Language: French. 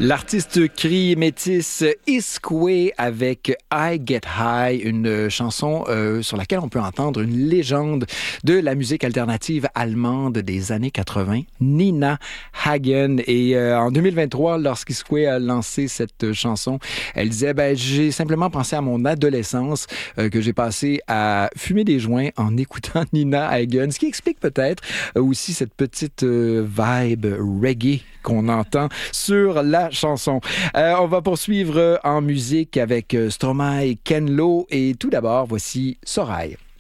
L'artiste cri métis Iskwe avec I Get High, une chanson sur laquelle on peut entendre une légende de la musique alternative allemande des années 80, Nina Hagen. Et en 2023, lorsqu'Iskwe a lancé cette chanson, elle disait j'ai simplement pensé à mon adolescence que j'ai passé à fumer des joints en écoutant Nina Hagen, ce qui explique peut-être aussi cette petite vibe reggae qu'on entend sur la chanson. On va poursuivre en musique avec Stromae, Ken Lo et tout d'abord, voici Sorail.